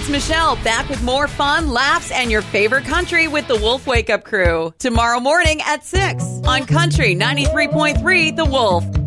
It's Michelle, back with more fun, laughs, and your favorite country with the Wolf Wake Up Crew. Tomorrow morning at 6 on Country 93.3 The Wolf.